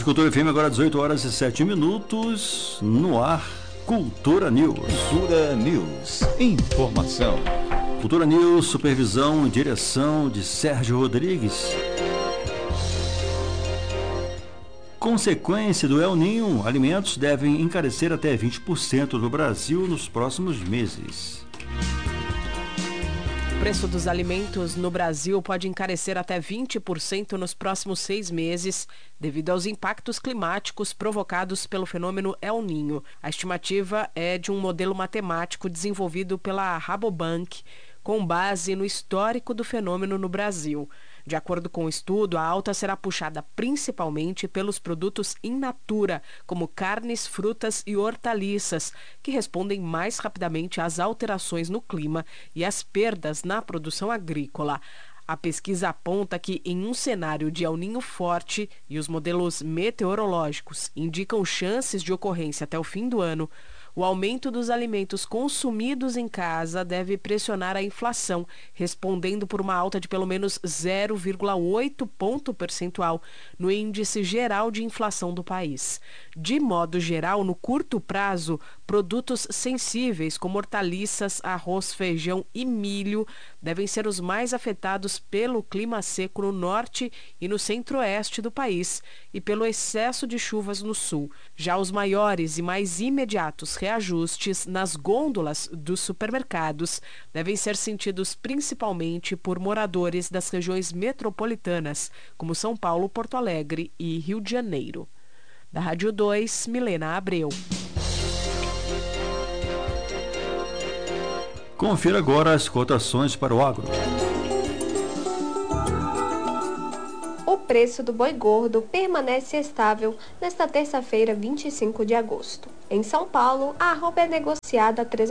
Rádio Cultura FM, agora 18 horas e 7 minutos, no ar, Cultura News. Cultura News. Informação. Cultura News, supervisão e direção de Sérgio Rodrigues. Consequência do El Niño, alimentos devem encarecer até 20% no Brasil nos próximos meses. O preço dos alimentos no Brasil pode encarecer até 20% nos próximos 6 meses, devido aos impactos climáticos provocados pelo fenômeno El Niño. A estimativa é de um modelo matemático desenvolvido pela Rabobank, com base no histórico do fenômeno no Brasil. De acordo com o estudo, a alta será puxada principalmente pelos produtos in natura, como carnes, frutas e hortaliças, que respondem mais rapidamente às alterações no clima e às perdas na produção agrícola. A pesquisa aponta que, em um cenário de El Niño forte, e os modelos meteorológicos indicam chances de ocorrência até o fim do ano, o aumento dos alimentos consumidos em casa deve pressionar a inflação, respondendo por uma alta de pelo menos 0,8 ponto percentual no índice geral de inflação do país. De modo geral, no curto prazo, produtos sensíveis como hortaliças, arroz, feijão e milho devem ser os mais afetados pelo clima seco no norte e no centro-oeste do país e pelo excesso de chuvas no sul. Já os maiores e mais imediatos reajustes nas gôndolas dos supermercados devem ser sentidos principalmente por moradores das regiões metropolitanas, como São Paulo, Porto Alegre e Rio de Janeiro. Da Rádio 2, Milena Abreu. Confira agora as cotações para o agro. O preço do boi gordo permanece estável nesta terça-feira, 25 de agosto. Em São Paulo, a arroba é negociada a R$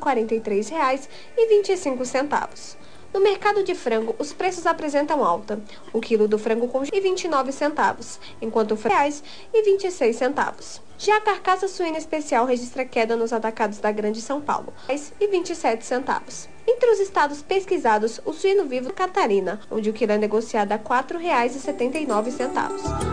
343,25. No mercado de frango, os preços apresentam alta. O quilo do frango congelado é R$ 29,00, enquanto o frango é R$ 26,00. Já a carcaça suína especial registra queda nos atacados da Grande São Paulo, R$ 27,00. Entre os estados pesquisados, o suíno vivo Catarina, onde o quilo é negociado a R$ 4,79.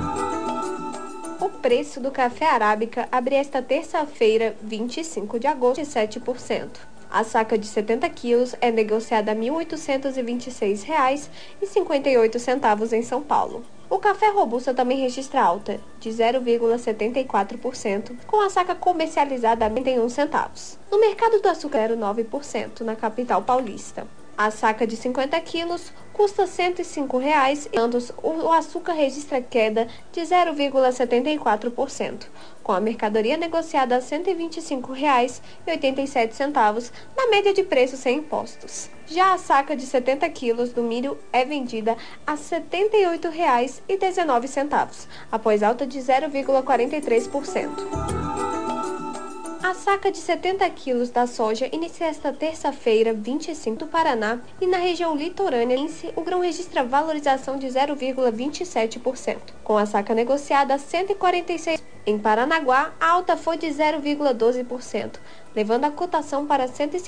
O preço do café arábica abre esta terça-feira, 25 de agosto, de 7%. A saca de 70 quilos é negociada a R$ 1.826,58 em São Paulo. O café robusta também registra alta, de 0,74%, com a saca comercializada a R$ 91 centavos. No mercado do açúcar, 0,9% na capital paulista. A saca de 50 quilos custa R$ 105,00 e o açúcar registra queda de 0,74%, com a mercadoria negociada a R$ 125,87 na média de preço sem impostos. Já a saca de 70 quilos do milho é vendida a R$ 78,19, após alta de 0,43%. A saca de 70 quilos da soja inicia esta terça-feira, 25 no Paraná, e na região litorânea, o grão registra valorização de 0,27%, com a saca negociada a R$ 146. Em Paranaguá, a alta foi de 0,12%, levando a cotação para R$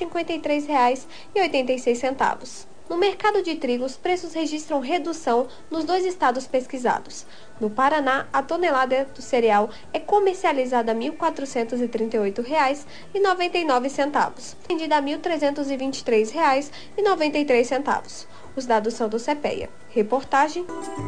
153,86. No mercado de trigo, os preços registram redução nos dois estados pesquisados. No Paraná, a tonelada do cereal é comercializada a R$ 1.438,99, vendida a R$ 1.323,93. Os dados são do CPEA. Reportagem.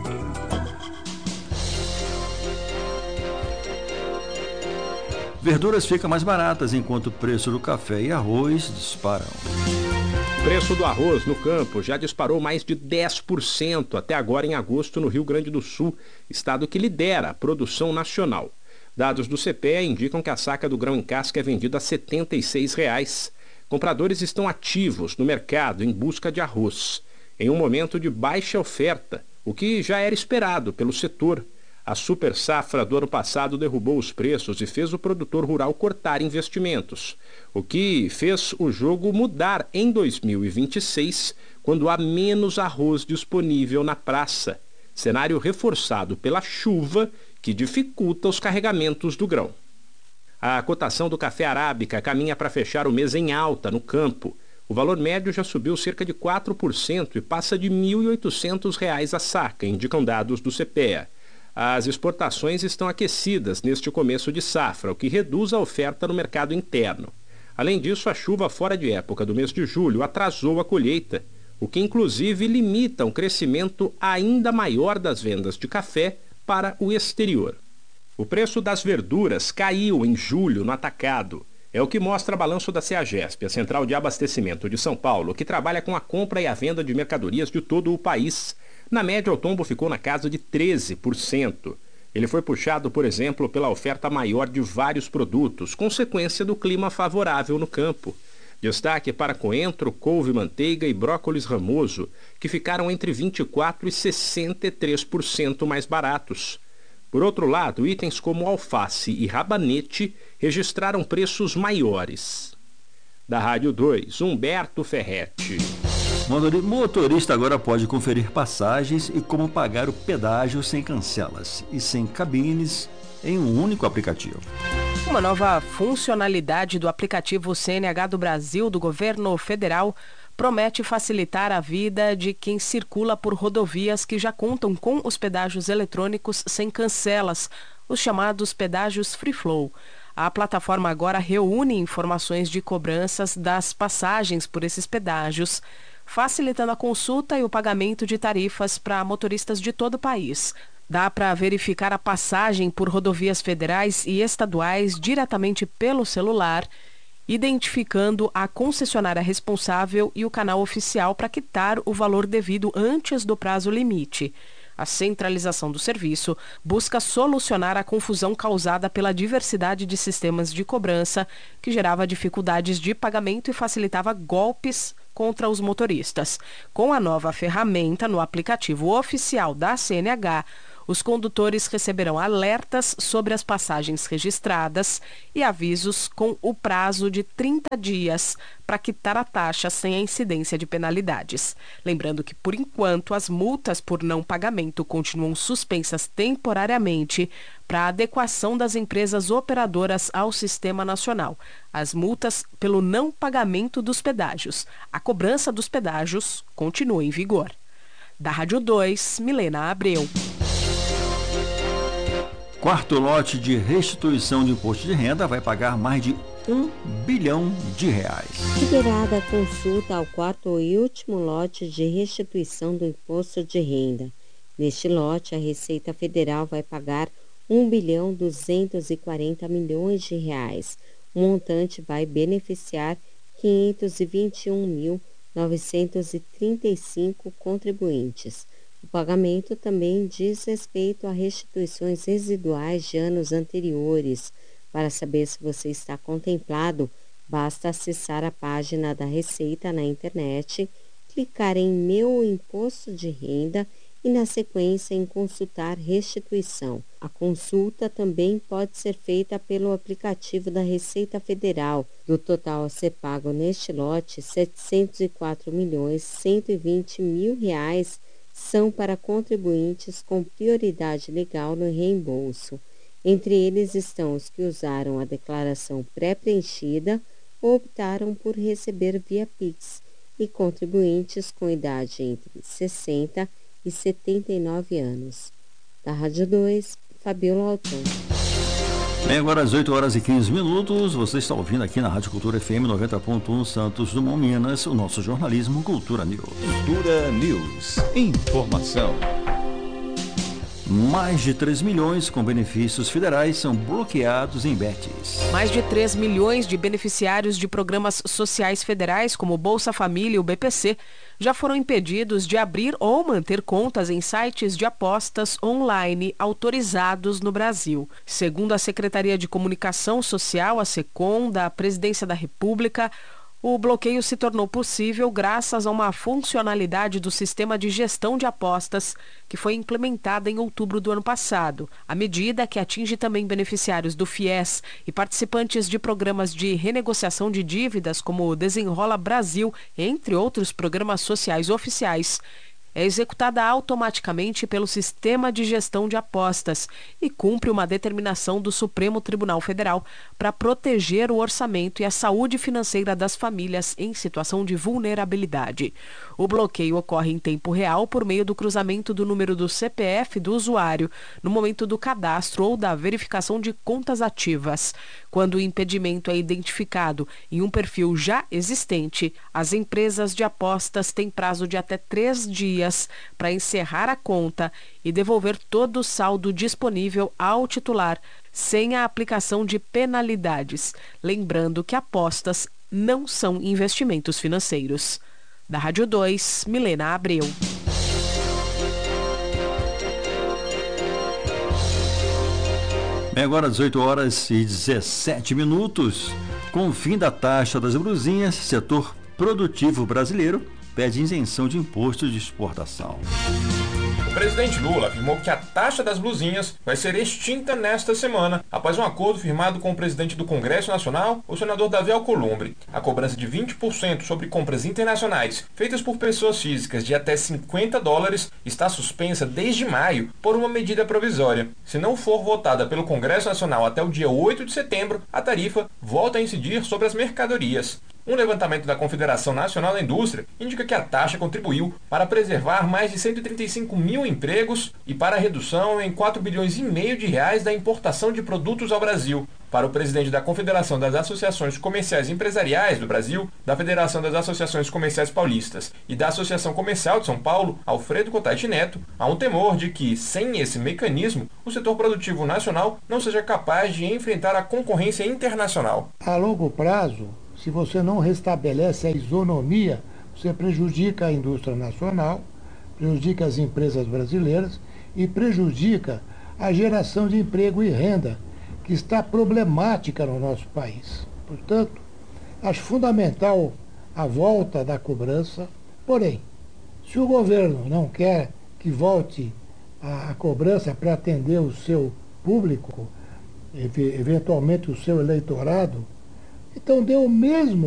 Verduras ficam mais baratas enquanto o preço do café e arroz disparam. O preço do arroz no campo já disparou mais de 10% até agora em agosto no Rio Grande do Sul, estado que lidera a produção nacional. Dados do CPEA indicam que a saca do grão em casca é vendida a R$ 76,00. Compradores estão ativos no mercado em busca de arroz, em um momento de baixa oferta, o que já era esperado pelo setor. A super safra do ano passado derrubou os preços e fez o produtor rural cortar investimentos, o que fez o jogo mudar em 2026, quando há menos arroz disponível na praça, cenário reforçado pela chuva que dificulta os carregamentos do grão. A cotação do café arábica caminha para fechar o mês em alta no campo. O valor médio já subiu cerca de 4% e passa de R$ 1.800 a saca, indicam dados do CPEA. As exportações estão aquecidas neste começo de safra, o que reduz a oferta no mercado interno. Além disso, a chuva fora de época do mês de julho atrasou a colheita, o que inclusive limita um crescimento ainda maior das vendas de café para o exterior. O preço das verduras caiu em julho no atacado. É o que mostra balanço da CEAGESP, a Central de Abastecimento de São Paulo, que trabalha com a compra e a venda de mercadorias de todo o país. Na média, o tombo ficou na casa de 13%. Ele foi puxado, por exemplo, pela oferta maior de vários produtos, consequência do clima favorável no campo. Destaque para coentro, couve-manteiga e brócolis ramoso, que ficaram entre 24% e 63% mais baratos. Por outro lado, itens como alface e rabanete registraram preços maiores. Da Rádio 2, Humberto Ferretti. Motorista agora pode conferir passagens e como pagar o pedágio sem cancelas e sem cabines em um único aplicativo. Uma nova funcionalidade do aplicativo CNH do Brasil do governo federal promete facilitar a vida de quem circula por rodovias que já contam com os pedágios eletrônicos sem cancelas, os chamados pedágios Free Flow. A plataforma agora reúne informações de cobranças das passagens por esses pedágios, facilitando a consulta e o pagamento de tarifas para motoristas de todo o país. Dá para verificar a passagem por rodovias federais e estaduais diretamente pelo celular, identificando a concessionária responsável e o canal oficial para quitar o valor devido antes do prazo limite. A centralização do serviço busca solucionar a confusão causada pela diversidade de sistemas de cobrança, que gerava dificuldades de pagamento e facilitava golpes contra os motoristas. Com a nova ferramenta no aplicativo oficial da CNH, os condutores receberão alertas sobre as passagens registradas e avisos com o prazo de 30 dias para quitar a taxa sem a incidência de penalidades. Lembrando que, por enquanto, as multas por não pagamento continuam suspensas temporariamente para adequação das empresas operadoras ao sistema nacional. As multas pelo não pagamento dos pedágios. A cobrança dos pedágios continua em vigor. Da Rádio 2, Milena Abreu. Quarto lote de restituição de imposto de renda vai pagar mais de R$1 bilhão. Liberada a consulta ao quarto e último lote de restituição do imposto de renda. Neste lote, a Receita Federal vai pagar R$1.240 bilhões. O montante vai beneficiar 521.935 contribuintes. O pagamento também diz respeito a restituições residuais de anos anteriores. Para saber se você está contemplado, basta acessar a página da Receita na internet, clicar em Meu Imposto de Renda e, na sequência, em Consultar Restituição. A consulta também pode ser feita pelo aplicativo da Receita Federal. Do total a ser pago neste lote, R$704.120.000 são para contribuintes com prioridade legal no reembolso. Entre eles estão os que usaram a declaração pré-preenchida ou optaram por receber via Pix e contribuintes com idade entre 60 e 79 anos. Da Rádio 2, Fabiola Altão. Bem, agora às 8h15, você está ouvindo aqui na Rádio Cultura FM 90.1 Santos Dumont, Minas, o nosso jornalismo Cultura News. Cultura News. Informação. Mais de 3 milhões com benefícios federais são bloqueados em Betis. Mais de 3 milhões de beneficiários de programas sociais federais, como Bolsa Família e o BPC, já foram impedidos de abrir ou manter contas em sites de apostas online autorizados no Brasil. Segundo a Secretaria de Comunicação Social, a SECOM, da Presidência da República, o bloqueio se tornou possível graças a uma funcionalidade do sistema de gestão de apostas que foi implementada em outubro do ano passado. A medida, que atinge também beneficiários do FIES e participantes de programas de renegociação de dívidas como o Desenrola Brasil, entre outros programas sociais oficiais, é executada automaticamente pelo Sistema de Gestão de Apostas e cumpre uma determinação do Supremo Tribunal Federal para proteger o orçamento e a saúde financeira das famílias em situação de vulnerabilidade. O bloqueio ocorre em tempo real por meio do cruzamento do número do CPF do usuário no momento do cadastro ou da verificação de contas ativas. Quando o impedimento é identificado em um perfil já existente, as empresas de apostas têm prazo de até 3 dias para encerrar a conta e devolver todo o saldo disponível ao titular, sem a aplicação de penalidades. Lembrando que apostas não são investimentos financeiros. Da Rádio 2, Milena Abreu. Bem, agora 18h17. Com o fim da taxa das blusinhas, setor produtivo brasileiro pede isenção de imposto de exportação. O presidente Lula afirmou que a taxa das blusinhas vai ser extinta nesta semana, após um acordo firmado com o presidente do Congresso Nacional, o senador Davi Alcolumbre. A cobrança de 20% sobre compras internacionais feitas por pessoas físicas de até $50 está suspensa desde maio por uma medida provisória. Se não for votada pelo Congresso Nacional até o dia 8 de setembro, a tarifa volta a incidir sobre as mercadorias. Um levantamento da Confederação Nacional da Indústria indica que a taxa contribuiu para preservar mais de 135 mil empregos e para a redução em 4,5 bilhões de reais da importação de produtos ao Brasil. Para o presidente da Confederação das Associações Comerciais e Empresariais do Brasil, da Federação das Associações Comerciais Paulistas e da Associação Comercial de São Paulo, Alfredo Cotati Neto, há um temor de que, sem esse mecanismo, o setor produtivo nacional não seja capaz de enfrentar a concorrência internacional. A longo prazo, se você não restabelece a isonomia, você prejudica a indústria nacional, prejudica as empresas brasileiras e prejudica a geração de emprego e renda, que está problemática no nosso país. Portanto, acho fundamental a volta da cobrança. Porém, se o governo não quer que volte a cobrança para atender o seu público, eventualmente o seu eleitorado, então dê o mesmo